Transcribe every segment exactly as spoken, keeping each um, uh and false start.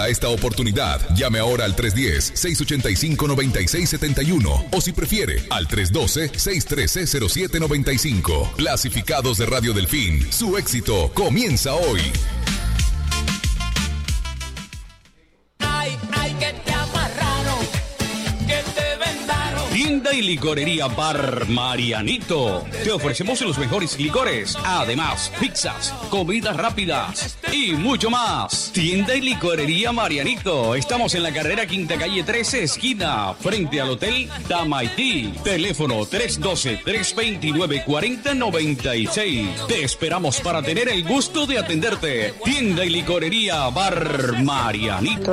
pierda esta oportunidad. Llame ahora al tres uno cero, seis ocho cinco, nueve seis siete uno o si prefiere al tres uno dos, seis uno tres, cero siete nueve cinco. Clasificados de Radio Delfín. Su éxito comienza hoy. Ay, ay, que te amarraron, que te vendaron. Tienda y licorería Bar Marianito. Te ofrecemos los mejores licores, además pizzas, comidas rápidas y mucho más. Tienda y licorería Marianito. Estamos en la carrera Quinta Calle trece, esquina, frente al Hotel Damaití. Teléfono tres uno dos, tres dos nueve, cuatro cero nueve seis. Te esperamos para tener el gusto de atenderte. Tienda y licorería Bar Marianito.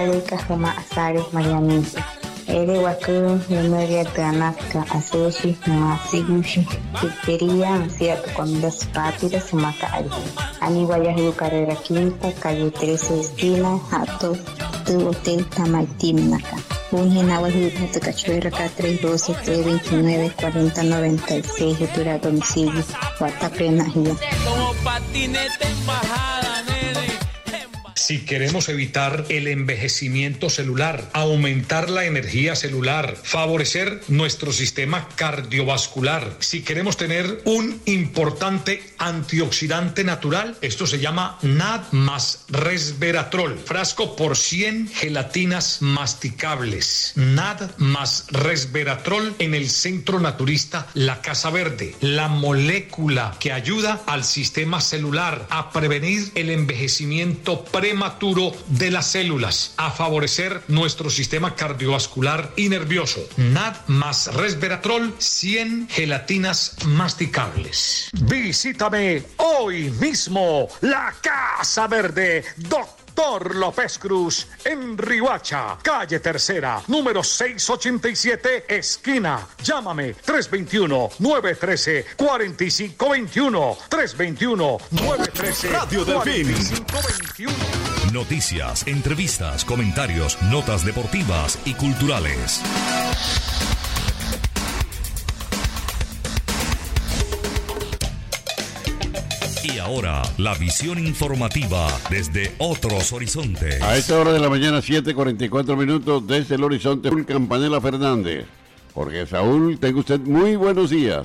Ere waku memoria tanaka asoshi masigushi pizzería cierto comidas rápidas Macay. Ani Guayaquil carrera quinta calle trece esquina Hato tu hotel Tamaitimnaca. Unhena Guayaquil cachuera K tres uno dos, tres dos nueve, cuatro cero nueve seis Futura domicilio Guatapena Hia. Como patinete en bajada, nene. Si queremos evitar el envejecimiento celular, aumentar la energía celular, favorecer nuestro sistema cardiovascular, si queremos tener un importante antioxidante natural, esto se llama N A D más resveratrol, frasco por cien gelatinas masticables. N A D más resveratrol en el Centro Naturista La Casa Verde, la molécula que ayuda al sistema celular a prevenir el envejecimiento prematuro de las células, a favorecer nuestro sistema cardiovascular y nervioso. N A D más resveratrol, cien gelatinas masticables. Visítame hoy mismo, la Casa Verde, Doctor López Cruz, en Riohacha, calle Tercera, número seiscientos ochenta y siete, esquina. Llámame tres dos uno, nueve uno tres, cuatro cinco dos uno, tres dos uno, nueve uno tres, Radio Delfín. cuatro cinco dos uno. Noticias, entrevistas, comentarios, notas deportivas y culturales. Y ahora, la visión informativa desde otros horizontes. A esta hora de la mañana, siete cuarenta y cuatro minutos, desde el horizonte, Saúl Campanella Fernández. Porque Saúl, tenga usted muy buenos días.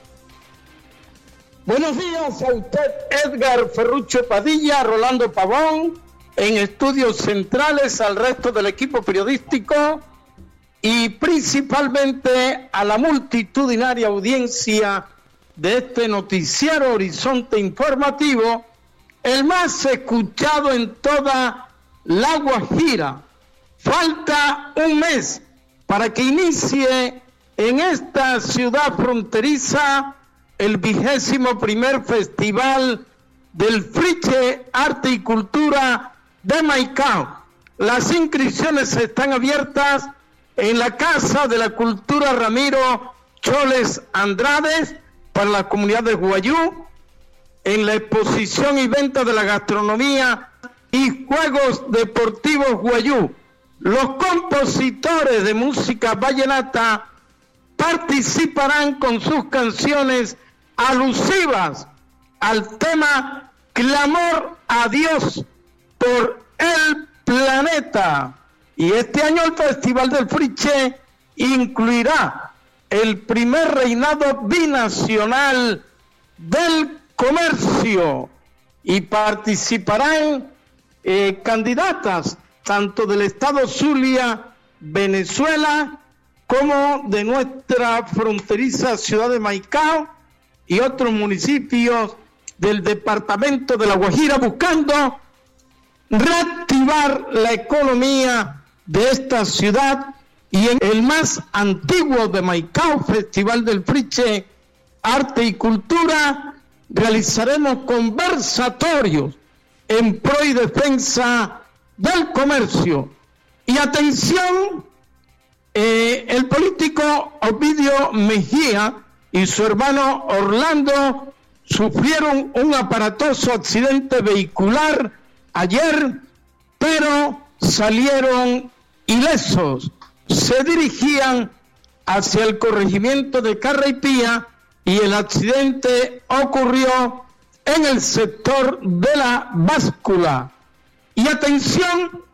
Buenos días a usted, Edgar Ferrucho Padilla, Rolando Pavón, en estudios centrales, al resto del equipo periodístico y principalmente a la multitudinaria audiencia de este noticiero Horizonte Informativo, el más escuchado en toda La Guajira. Falta un mes para que inicie en esta ciudad fronteriza el vigésimo primer festival del Friche Arte y Cultura de Maicao. Las inscripciones están abiertas en la Casa de la Cultura Ramiro Choles Andrades para la comunidad de Guayú, en la exposición y venta de la gastronomía y juegos deportivos Guayú. Los compositores de música vallenata participarán con sus canciones alusivas al tema Clamor a Dios por el planeta. Y este año el Festival del Friche incluirá el primer reinado binacional del comercio y participarán eh, candidatas tanto del estado Zulia, Venezuela, como de nuestra fronteriza ciudad de Maicao y otros municipios del departamento de La Guajira, buscando reactivar la economía de esta ciudad. Y en el más antiguo de Maicao, Festival del Friche Arte y Cultura, realizaremos conversatorios en pro y defensa del comercio. Y atención, eh, el político Ovidio Mejía y su hermano Orlando sufrieron un aparatoso accidente vehicular ayer, pero salieron ilesos. Se dirigían hacia el corregimiento de Carraipía y el accidente ocurrió en el sector de la báscula. Y atención,